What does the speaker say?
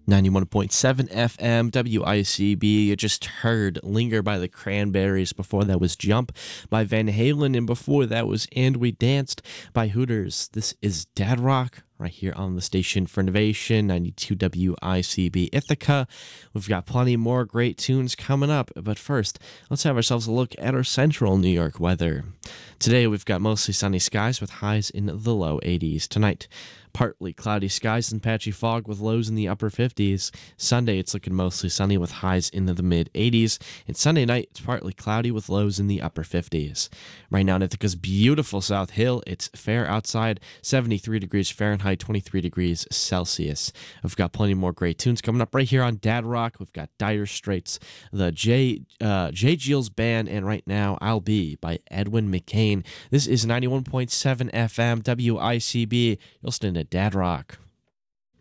91.7 FM WICB. You just heard Linger by the Cranberries. Before that was Jump by Van Halen. And before that was And We Danced by Hooters. This is Dad Rock right here on the station for Innovation, 92 WICB Ithaca. We've got plenty more great tunes coming up. But first, let's have ourselves a look at our central New York weather. Today we've got mostly sunny skies with highs in the low 80s. Tonight, partly cloudy skies and patchy fog with lows in the upper 50s. Sunday, it's looking mostly sunny with highs in the mid 80s. And Sunday night, it's partly cloudy with lows in the upper 50s. Right now in Ithaca's beautiful South Hill, it's fair outside, 73 degrees Fahrenheit, 23 degrees Celsius. We've got plenty more great tunes coming up right here on Dad Rock. We've got Dire Straits, the J. Geels Band, and right now, I'll Be by Edwin McCain. This is 91.7 FM WICB. You're listening to Dad Rock.